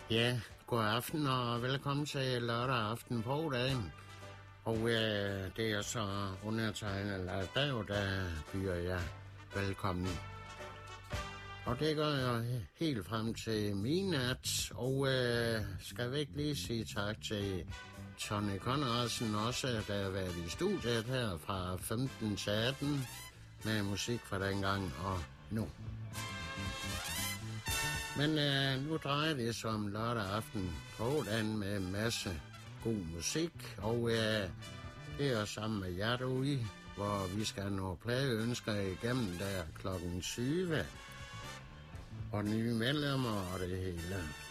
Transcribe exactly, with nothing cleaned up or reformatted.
Ja, god aften og velkommen til lørdag aften på dagen. Og øh, det er så undertegnet Leif Berg, der byder jer velkommen. Og det gør jeg helt frem til midnat, og øh, skal vi ikke lige sige tak til Tony Conradsen også, der har været i studiet her fra femten til atten med musik fra dengang og nu. Men øh, nu drejer det sig om lørdag aften på dagen med en masse god musik, og øh, det er sammen med jer derude, hvor vi skal nå pladeønsker igennem der klokken tyve, og nye medlemmer og det hele.